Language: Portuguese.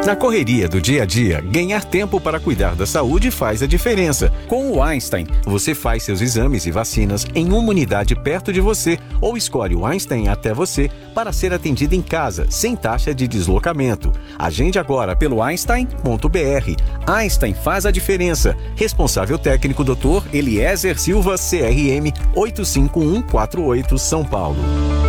Na correria do dia a dia, ganhar tempo para cuidar da saúde faz a diferença. Com o Einstein, você faz seus exames e vacinas em uma unidade perto de você ou escolhe o Einstein até você para ser atendido em casa, sem taxa de deslocamento. Agende agora pelo einstein.br. Einstein faz a diferença. Responsável técnico Dr. Eliezer Silva, CRM 85148, São Paulo.